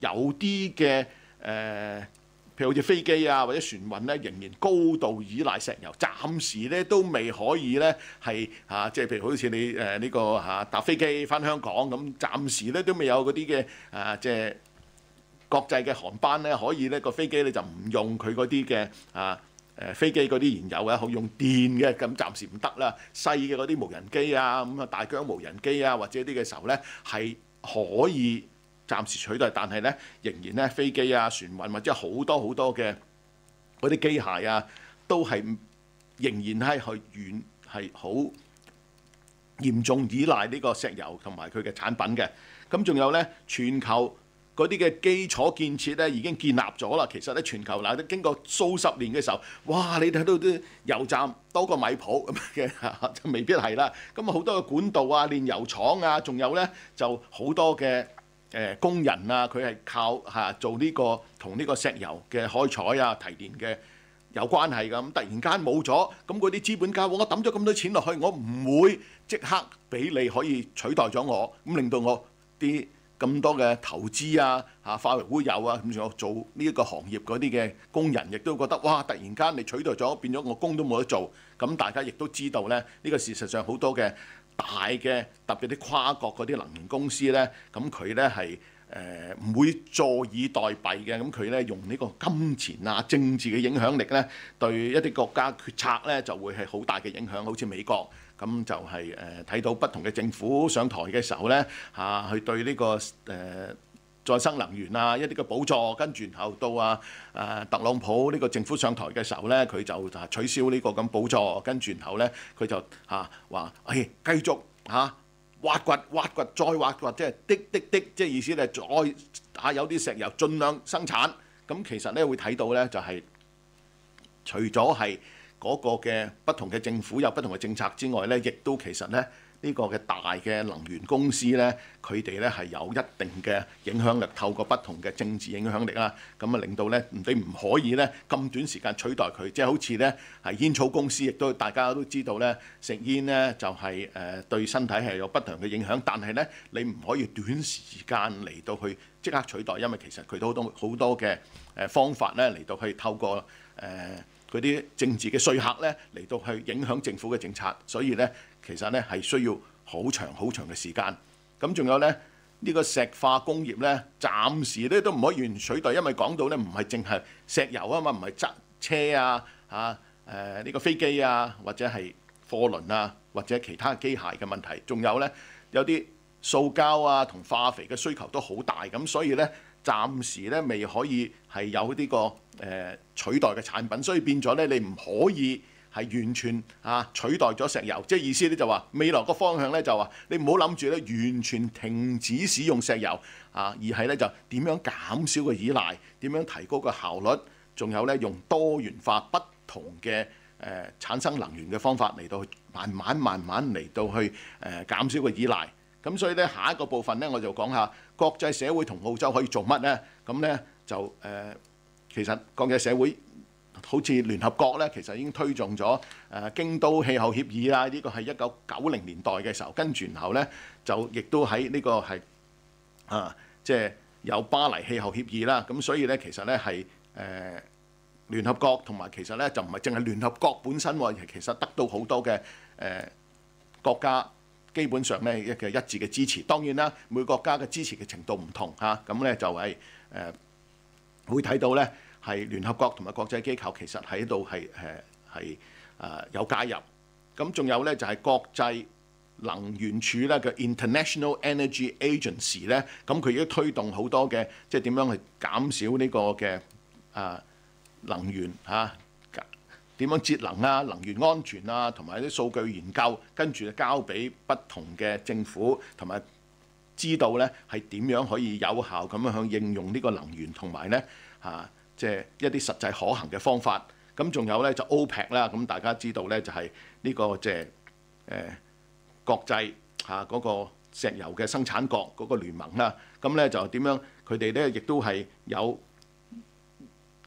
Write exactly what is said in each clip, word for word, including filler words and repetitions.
有啲嘅誒。譬如好似飛機啊或者船運咧，仍然高度依賴石油，暫時咧都未可以咧係嚇，即係譬如好似你誒呢個嚇搭飛機翻香港咁，暫時咧都未有嗰啲嘅誒即係國際嘅航班咧，可以咧個飛機咧就唔用佢嗰啲嘅啊誒飛機嗰啲燃油啊，可以用電嘅，咁暫時唔得啦。細嘅嗰啲無人機啊，咁啊大疆無人機啊，或者啲嘅時候咧係可以暫時取代，但係咧仍然咧飛機啊、船運或者好多好多嘅嗰啲機械啊，都係仍然係去遠係好嚴重依賴呢個石油同埋佢嘅產品嘅。咁仲有咧，全球嗰啲嘅基礎建設咧已經建立咗啦。其實咧全球嗱，經過數十年嘅時候，哇！你睇到啲油站多過米鋪咁嘅，就未必係啦。咁啊好多嘅管道啊、煉油廠啊，仲有咧就好多嘅。誒工人啊，佢係靠嚇做呢個同呢個石油嘅開採啊、提煉嘅有關係㗎。咁突然間冇咗，咁嗰啲資本家，我抌咗咁多錢落去，我唔會即刻俾你可以取代咗我，咁令到我啲咁多嘅投資啊、嚇化為烏有啊，咁仲有做呢一個行業嗰啲嘅工人，亦都覺得哇！突然間你取代咗，變咗我工都冇得做。咁大家亦都知道咧，呢個事實上好多嘅。大嘅特別啲跨國嗰啲能源公司咧，咁佢咧係誒唔會坐以待斃嘅，咁佢咧用呢個金錢啊、政治嘅影響力咧，對一啲國家決策咧就會係好大嘅影響。好似美國咁就係誒睇到不同嘅政府上台嘅時候咧，嚇、啊、去對呢、這個誒。呃再生能源啊，一啲嘅補助，跟住然後到啊誒特朗普呢個政府上台嘅時候咧，佢就取消呢個咁補助，跟住然後咧佢就嚇話誒繼續嚇、啊、挖掘挖掘再挖掘，即係滴滴滴，即係意思咧再嚇有啲石油盡量生產。咁其實咧會睇到咧就係、是、除咗係嗰個嘅不同嘅政府有不同嘅政策之外咧，亦都其實咧。呢個嘅大嘅能源公司咧，佢哋咧係有一定嘅影響力，透過不同嘅政治影響力啦，咁啊令到咧你唔可以咧咁短時間取代佢，即係好似咧係煙草公司，亦都大家都知道咧，食煙咧就係誒對身體係有不良嘅影響，但係咧你唔可以短時間嚟到去即刻取代，因為其實佢都好多好多嘅誒方法咧嚟到去透過誒嗰啲政治嘅說客咧嚟到去影響政府嘅政策，所以咧。其實咧係需要好長好長嘅時間，咁仲有咧呢、呢個石化工業咧，暫時咧都唔可以完全取代，因為講到咧唔係淨係石油啊嘛，唔係揸車啊嚇誒呢個飛機啊，或者係貨輪啊，或者其他機械嘅問題，仲有咧有啲塑膠啊同化肥嘅需求都好大，咁所以咧暫時咧未可以係有呢、呢個誒、呃、取代嘅產品，所以變咗咧你唔可以。係完全啊取代咗石油，即係意思咧就話未來個方向咧就話你唔好諗住咧完全停止使用石油啊，而係咧就點樣減少個依賴，點樣提高個效率，仲有咧用多元化不同嘅誒、呃、產生能源嘅方法嚟到去慢慢慢慢嚟到去誒、呃、減少個依賴。咁所以咧下一個部分咧我就講下國際社會同澳洲可以做乜咧？咁咧就誒、呃、其實國際社會。好似聯合國咧，其實已經推動咗誒京都氣候協議啦。呢個係一九九零年代嘅時候，跟住然後咧就亦都喺呢個係啊，即係有巴黎氣候協議啦。咁所以咧，其實咧係誒聯合國同埋其實咧就唔係淨係聯合國本身喎，其實得到好多嘅誒國家基本上咧一嘅一致嘅支持。當然啦，每個國家嘅支持嘅程度唔同嚇，咁咧就係誒會睇到咧。係聯合國同埋國際機構其實喺度係誒係誒有介入，咁仲有咧就係國際能源署咧嘅 International Energy Agency 咧，咁佢已經推動好多嘅即係點樣去減少呢個嘅誒能源嚇，點樣節能啊、能源安全啊，同埋啲數據研究，跟住交俾不同嘅政府同埋知道咧係點樣可以有效咁樣去應用呢個能源，同埋咧嚇。即係一啲實際可行嘅方法，咁仲有咧就 OPEC 啦，咁大家知道咧就係呢個即係誒國際嚇嗰個石油嘅生產國嗰個聯盟啦，咁咧就點樣佢哋咧亦都係有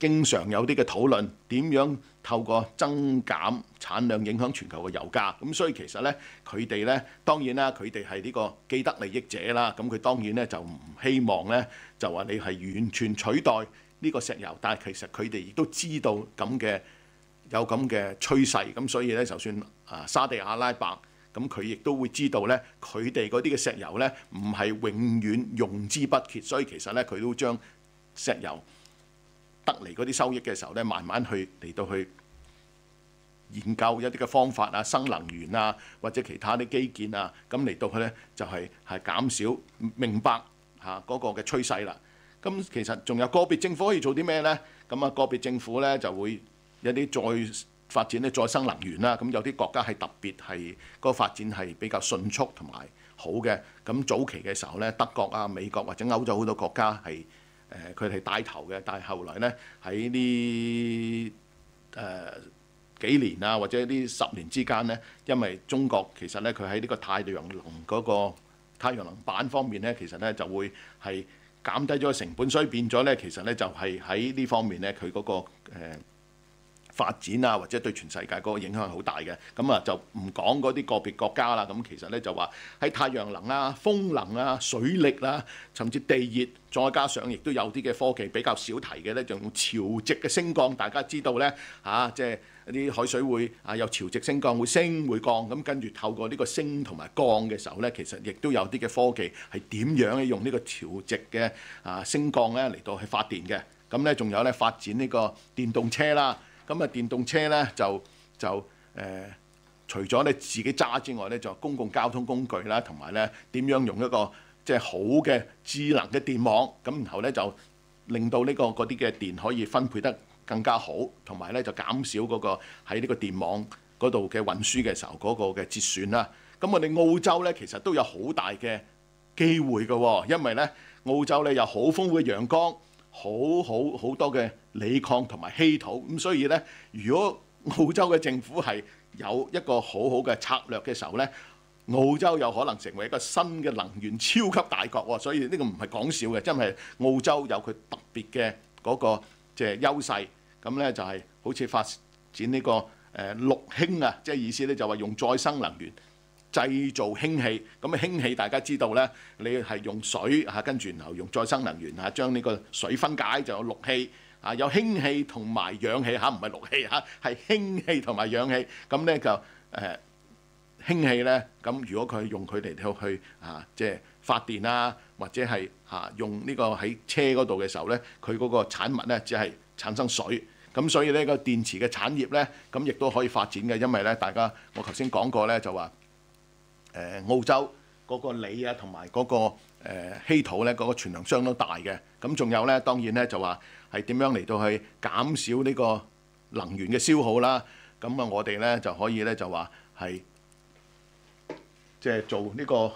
經常有啲嘅討論，點樣透過增減產量影響全球嘅油價。咁所以其實咧，佢哋咧當然啦，佢哋係呢個既得利益者啦。咁佢當然咧就唔希望咧就話你係完全取代呢個石油，但係其實佢哋亦都知道咁嘅有咁嘅趨勢。咁所以咧，就算啊沙地阿拉伯，咁佢亦都會知道咧，佢哋嗰啲嘅石油咧唔係永遠用之不竭，所以其實咧佢都將石油得嚟嗰啲收益嘅時候咧，慢慢去嚟到去研究一啲嘅方法啊、新能源啊，或者其他啲基建啊，咁嚟到去咧就係係減少明白嚇嗰個嘅趨勢啦。咁其實仲有個別政府可以做啲咩咧？咁啊個別政府咧就會有啲再發展咧再生能源啦。咁有啲國家係特別係嗰個發展係比較迅速同埋好嘅。咁早期嘅時候咧，德國啊、美國或者歐洲好多國家係誒佢哋帶頭嘅，但係後來咧喺呢誒幾年啊，或者呢十年之間咧，因為中國其實咧佢喺呢個太陽能嗰個太陽能板方面咧，其實咧就會係減低咗成本，所以變咗咧其實咧就係喺呢方面咧佢嗰個誒發展啊，或者對全世界嗰個影響係好大嘅。咁啊就唔講嗰啲個別國家啦。咁其實咧就話喺太陽能啊、風能啊、水力啊，甚至地熱，再加上亦都有啲嘅科技比較少提嘅咧，就用潮汐嘅升降。大家知道咧嚇，即係一啲海水會啊有潮汐升降，會升會降。咁跟住透過呢個升同埋降嘅時候咧，其實亦都有啲嘅科技係點樣用呢個潮汐嘅啊升降咧嚟到去發電嘅。咁咧仲有咧發展呢個電動車啦。咁啊，電動車咧就就誒、呃，除咗你自己揸之外咧，就公共交通工具啦，同埋咧點樣用一個即係好嘅智能嘅電網，咁然後咧就令到呢個嗰啲嘅電可以分配得更加好，同埋咧就減少嗰個喺呢個電網嗰度嘅運輸嘅時候嗰個嘅折損啦。咁我哋澳洲咧其實都有好大嘅機會嘅喎，因為咧澳洲咧有好豐富嘅陽光。好好好多嘅鋰礦同埋稀土，咁所以咧，如果澳洲嘅政府係有一個好好嘅策略嘅時候咧，澳洲有可能成為一個新嘅能源超級大國喎。所以呢個唔係講笑嘅，真係澳洲有佢特別嘅嗰個即係優勢。咁咧就係好似發展呢個誒綠氫啊，即係意思咧就話用再生能源製造氫氣，咁啊氫氣大家知道咧，你係用水嚇，跟住然後用再生能源嚇將呢個水分解就有氯氣啊，有氫氣同埋氧氣嚇，唔係氯氣嚇，係氫氣同埋氧氣。咁咧就誒氫氣咧，咁如果佢用佢嚟到去啊，即係發電啊，或者係嚇用呢個喺車嗰度嘅時候咧，佢嗰個產物咧只係產生水。咁所以呢個電池嘅產業咧，咁亦都可以發展嘅，因為咧大家我頭先講過咧就話。誒澳洲嗰個鋰啊，同埋嗰個誒稀土咧，嗰個存量相當大嘅。咁仲有咧，當然咧就話係點樣嚟到去減少呢個能源嘅消耗啦。咁啊，我哋咧就可以咧就話係即係做呢個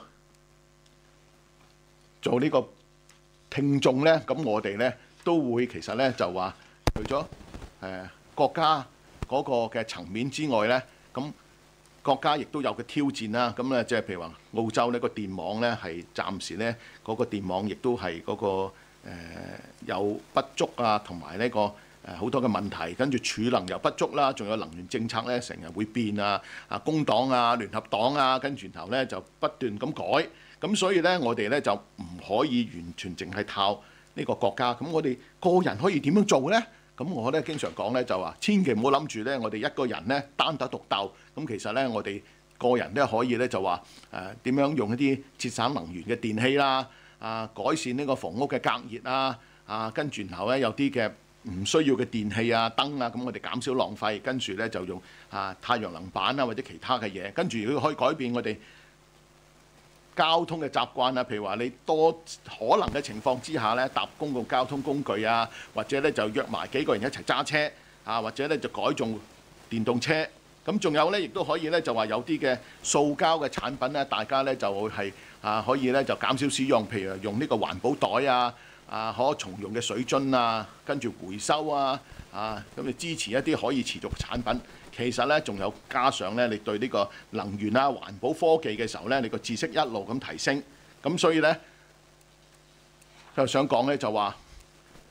做呢個聽眾咧。咁我哋咧都會其實咧就話除咗誒國家嗰個嘅層面之外咧，咁。國家亦都有個挑戰啦，咁咧即係譬如話澳洲呢個電網咧係暫時咧嗰個電網亦都係嗰個誒有不足啊，同埋呢個誒好多嘅問題，跟住儲能又不足啦，仲有能源政策咧成日會變啊，啊工黨啊、聯合黨啊，跟住然後咧就不斷咁改，咁所以咧我哋咧就唔可以完全淨係靠呢個國家，咁我哋個人可以點樣做咧？咁我咧經常講咧就話，千祈唔好諗住咧，我哋一個人咧單打獨鬥。咁其實咧，我哋個人咧可以咧就話誒點樣用一啲節省能源嘅電器啦，啊改善呢個房屋嘅隔熱啊，啊跟住然後咧有啲嘅唔需要嘅電器啊燈啊，咁我哋減少浪費，跟住咧就用啊太陽能板啊或者其他嘅嘢，跟住如果可以改變我哋交通嘅習慣啊，譬如話你多可能嘅情況之下咧，搭公共交通工具啊，或者咧就約埋幾個人一齊揸車啊，或者咧就改造電動車。咁仲有咧，亦都可以咧就話有啲嘅塑膠嘅產品咧，大家咧就會係啊可以咧就減少使用，譬如用呢個環保袋啊，啊可重用嘅水樽啊，跟住回收啊，啊咁你支持一啲可以持續嘅產品。其實咧，仲有加上咧，你對呢個能源啊、環保科技嘅時候咧，你個知識一路咁提升，咁所以咧就想講咧就話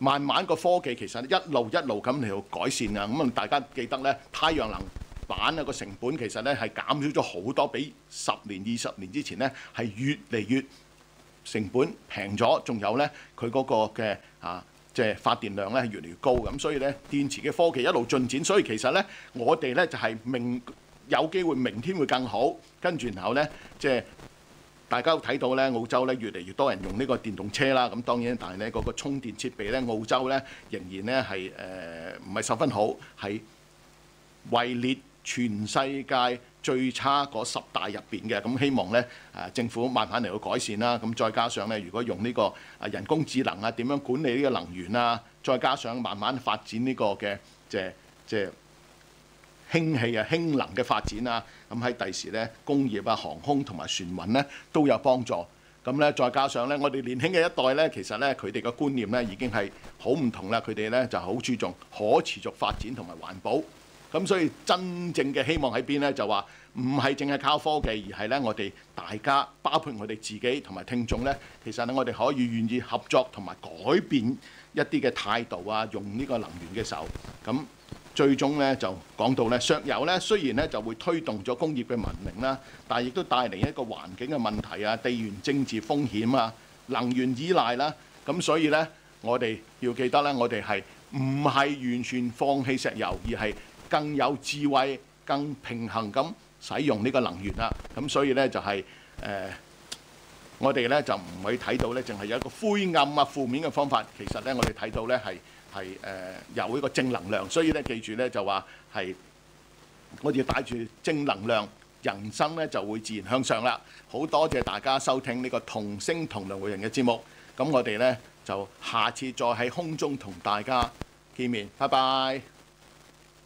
慢慢個科技其實一路一路咁嚟到改善啊。咁啊，大家記得咧，太陽能板啊個成本其實咧係減少咗好多，比十年、二十年之前咧係越嚟越成本平咗，仲有咧佢嗰個嘅啊即係發電量咧係越嚟越高咁，所以咧電池嘅科技一路進展，所以其實咧我哋咧就係明有機會明天會更好，跟住然後咧即係大家睇到咧澳洲咧越嚟越多人用呢個電動車啦，咁當然但係咧嗰個充電設備咧澳洲咧仍然咧係誒唔係十分好，係位列全世界最差嗰十大入邊嘅。咁希望咧誒政府慢慢嚟到改善啦。咁再加上咧，如果用呢個啊人工智能啊，點樣管理呢個能源啊，再加上慢慢發展呢個嘅即係即係氫氣啊、氫能嘅發展啊，咁喺第時咧工業啊、航空同埋船運咧都有幫助。咁咧再加上咧，我哋年輕嘅一代咧，其實咧佢哋嘅觀念咧已經係好唔同啦。佢哋咧就好注重可持續發展同埋環保。咁所以真正嘅希望喺邊咧？就話唔係淨係靠科技，而係咧我哋大家，包括我哋自己同埋聽眾咧，其實咧我哋可以願意合作同埋改變一啲嘅態度啊，用呢個能源嘅時候，咁最終咧就講到咧石油咧雖然咧就會推動咗工業嘅文明啦，但係亦都帶嚟一個環境嘅問題啊、地緣政治風險啊、能源依賴啦。咁所以咧我哋要記得咧，我哋係唔係完全放棄石油，而係更有智慧、更平衡咁使用呢個能源啦。咁所以咧就係、是、誒、呃，我哋咧就唔會睇到咧，淨係有一個灰暗啊、負面嘅方法。其實咧，我哋睇到咧係係誒有一個正能量。所以咧，記住咧就話係我哋要帶住正能量，人生咧就會自然向上啦。好多謝大家收聽呢個同聲同靈活人嘅節目。咁我哋咧就下次再喺空中同大家見面。拜拜。